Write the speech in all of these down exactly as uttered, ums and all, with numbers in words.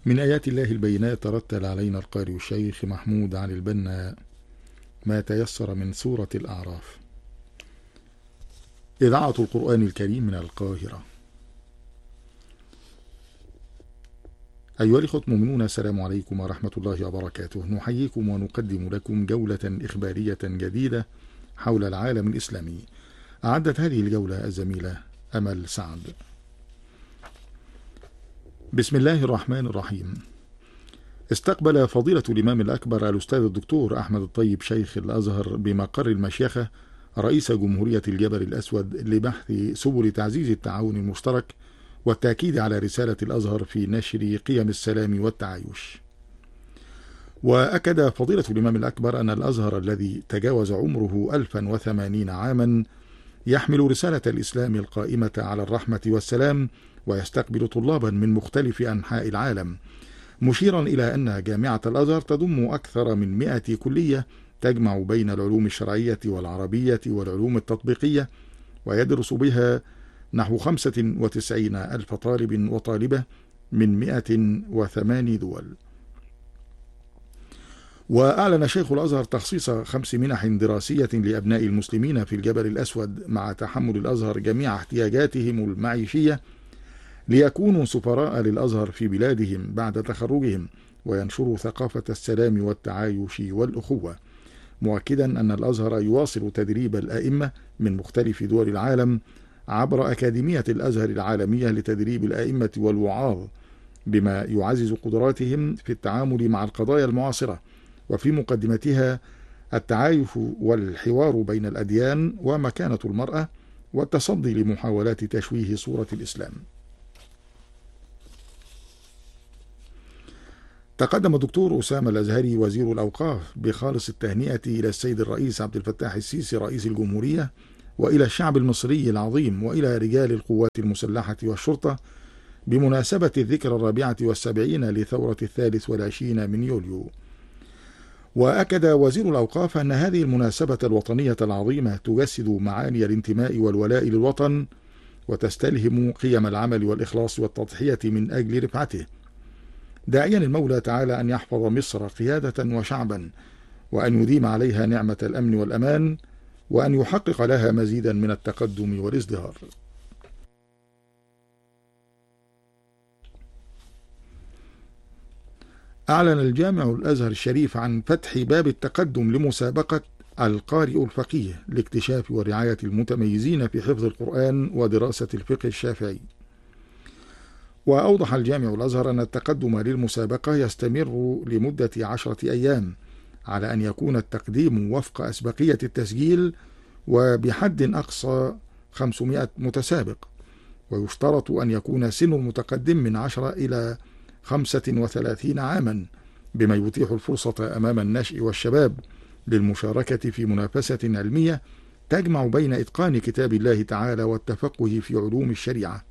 من آيات الله البينات ترتل علينا القارئ الشيخ محمود علي البنا ما تيسر من سورة الأعراف. إذاعة القرآن الكريم من القاهرة. أيها الإخوة المؤمنون، السلام عليكم ورحمة الله وبركاته. نحييكم ونقدم لكم جولة إخبارية جديدة حول العالم الإسلامي. أعدت هذه الجولة الزميلة أمل سعد. بسم الله الرحمن الرحيم. استقبل فضيلة الإمام الأكبر الأستاذ الدكتور أحمد الطيب شيخ الأزهر بمقر المشيخة رئيس جمهورية الجبل الأسود لبحث سبل تعزيز التعاون المشترك والتأكيد على رسالة الأزهر في نشر قيم السلام والتعايش. وأكد فضيلة الإمام الأكبر أن الأزهر الذي تجاوز عمره ألفا وثمانين عاما يحمل رسالة الإسلام القائمة على الرحمة والسلام، ويستقبل طلابا من مختلف أنحاء العالم، مشيرا إلى أن جامعة الأزهر تضم أكثر من مئة كلية تجمع بين العلوم الشرعية والعربية والعلوم التطبيقية، ويدرس بها نحو خمسة وتسعين ألف طالب وطالبة من مئة وثمان دول. وأعلن شيخ الأزهر تخصيص خمس منح دراسية لأبناء المسلمين في الجبل الأسود مع تحمل الأزهر جميع احتياجاتهم المعيشية ليكونوا سفراء للأزهر في بلادهم بعد تخرجهم، وينشروا ثقافة السلام والتعايش والأخوة، مؤكدا أن الأزهر يواصل تدريب الأئمة من مختلف دول العالم عبر أكاديمية الأزهر العالمية لتدريب الأئمة والوعاظ، بما يعزز قدراتهم في التعامل مع القضايا المعاصرة، وفي مقدمتها التعايش والحوار بين الأديان ومكانة المرأة والتصدي لمحاولات تشويه صورة الإسلام. تقدم الدكتور أسامة الأزهري وزير الأوقاف بخالص التهنئة إلى السيد الرئيس عبد الفتاح السيسي رئيس الجمهورية، وإلى الشعب المصري العظيم، وإلى رجال القوات المسلحة والشرطة بمناسبة الذكرى الرابعة والسبعين لثورة الثالث والعشرين من يوليو. وأكد وزير الأوقاف أن هذه المناسبة الوطنية العظيمة تجسد معاني الانتماء والولاء للوطن، وتستلهم قيم العمل والإخلاص والتضحية من أجل رفعته، داعيا المولى تعالى أن يحفظ مصر قيادة وشعبا، وأن يديم عليها نعمة الأمن والأمان، وأن يحقق لها مزيدا من التقدم والازدهار. أعلن الجامع الأزهر الشريف عن فتح باب التقدم لمسابقة القارئ الفقيه لاكتشاف ورعاية المتميزين في حفظ القرآن ودراسة الفقه الشافعي. وأوضح الجامع الأزهر أن التقدم للمسابقة يستمر لمدة عشرة أيام، على أن يكون التقديم وفق أسبقية التسجيل وبحد أقصى خمسمائة متسابق، ويشترط أن يكون سن المتقدم من عشرة إلى خمسة وثلاثين عاما، بما يتيح الفرصة أمام النشء والشباب للمشاركة في منافسة علمية تجمع بين إتقان كتاب الله تعالى والتفقه في علوم الشريعة.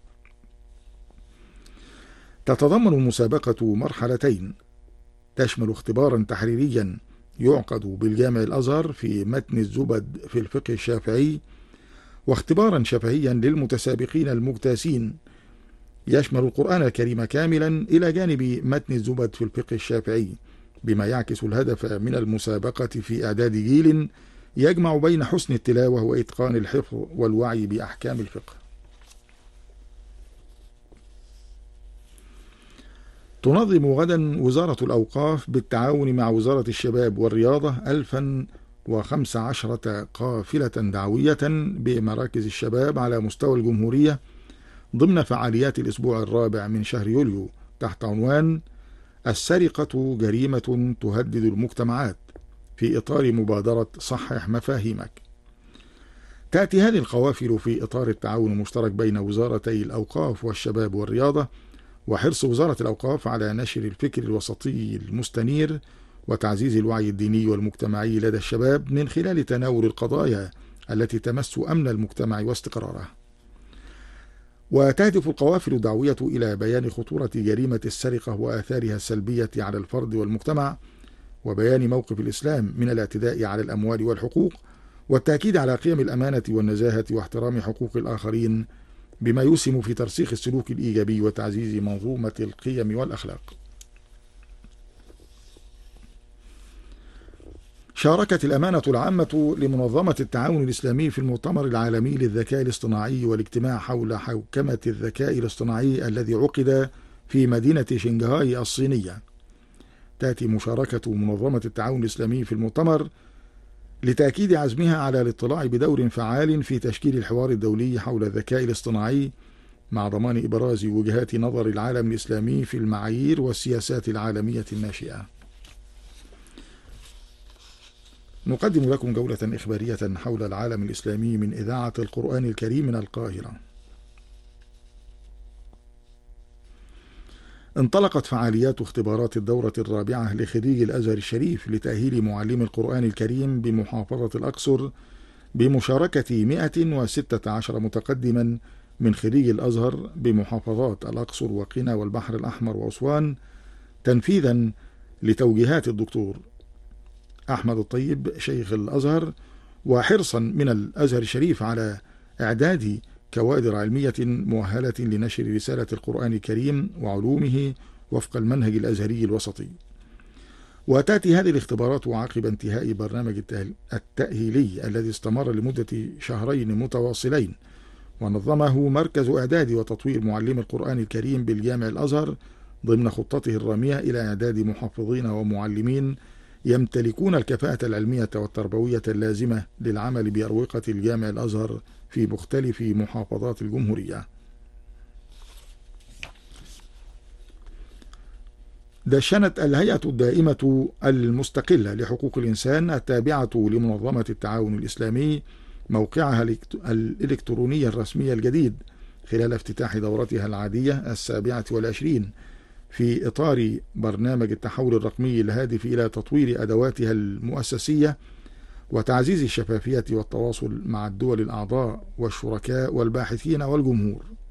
تتضمن المسابقة مرحلتين، تشمل اختبارا تحريريا يعقد بالجامع الأزهر في متن الزبد في الفقه الشافعي، واختبارا شفهيا للمتسابقين المجتازين يشمل القرآن الكريم كاملا إلى جانب متن الزبد في الفقه الشافعي، بما يعكس الهدف من المسابقة في إعداد جيل يجمع بين حسن التلاوة وإتقان الحفظ والوعي بأحكام الفقه. تنظم غدا وزارة الأوقاف بالتعاون مع وزارة الشباب والرياضة ألفا وخمس عشرة قافلة دعوية بمراكز الشباب على مستوى الجمهورية ضمن فعاليات الأسبوع الرابع من شهر يوليو، تحت عنوان السرقة جريمة تهدد المجتمعات، في إطار مبادرة صحح مفاهيمك. تأتي هذه القوافل في إطار التعاون المشترك بين وزارتي الأوقاف والشباب والرياضة، وحرص وزارة الأوقاف على نشر الفكر الوسطي المستنير وتعزيز الوعي الديني والمجتمعي لدى الشباب من خلال تناول القضايا التي تمس أمن المجتمع واستقراره. وتهدف القوافل الدعوية إلى بيان خطورة جريمة السرقة وآثارها السلبية على الفرد والمجتمع، وبيان موقف الإسلام من الاعتداء على الأموال والحقوق، والتأكيد على قيم الأمانة والنزاهة واحترام حقوق الآخرين، بما يسهم في ترسيخ السلوك الإيجابي وتعزيز منظومة القيم والأخلاق. شاركت الأمانة العامة لمنظمة التعاون الإسلامي في المؤتمر العالمي للذكاء الاصطناعي والاجتماع حول حوكمة الذكاء الاصطناعي الذي عقد في مدينة شنغهاي الصينية. تأتي مشاركة منظمة التعاون الإسلامي في المؤتمر لتأكيد عزمها على الاطلاع بدور فعال في تشكيل الحوار الدولي حول الذكاء الاصطناعي، مع ضمان إبراز وجهات نظر العالم الإسلامي في المعايير والسياسات العالمية الناشئة. نقدم لكم جولة إخبارية حول العالم الإسلامي من إذاعة القرآن الكريم من القاهرة. انطلقت فعاليات اختبارات الدورة الرابعة لخريج الأزهر الشريف لتأهيل معلم القرآن الكريم بمحافظة الأقصر بمشاركة مئة وستة عشر متقدما من خريج الأزهر بمحافظات الأقصر وقنا والبحر الأحمر وأسوان، تنفيذا لتوجيهات الدكتور أحمد الطيب شيخ الأزهر، وحرصا من الأزهر الشريف على إعداد كوادر علمية مؤهلة لنشر رسالة القرآن الكريم وعلومه وفق المنهج الأزهري الوسطي. وتأتي هذه الاختبارات عقب انتهاء برنامج التأهيلي الذي استمر لمدة شهرين متواصلين، ونظمه مركز إعداد وتطوير معلم القرآن الكريم بالجامع الأزهر ضمن خطته الرامية إلى إعداد محفظين ومعلمين يمتلكون الكفاءة العلمية والتربوية اللازمة للعمل بأروقة الجامع الأزهر في مختلف محافظات الجمهورية. دشنت الهيئة الدائمة المستقلة لحقوق الإنسان التابعة لمنظمة التعاون الإسلامي موقعها الإلكتروني الرسمي الجديد خلال افتتاح دورتها العادية السابعة والعشرين في إطار برنامج التحول الرقمي الهادف إلى تطوير أدواتها المؤسسية وتعزيز الشفافية والتواصل مع الدول الأعضاء والشركاء والباحثين والجمهور.